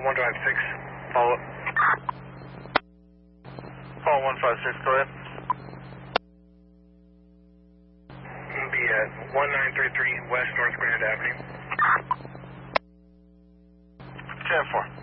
156, follow up. Call 156, go ahead. We'll be at 1933 West North Grand Avenue. 10-4.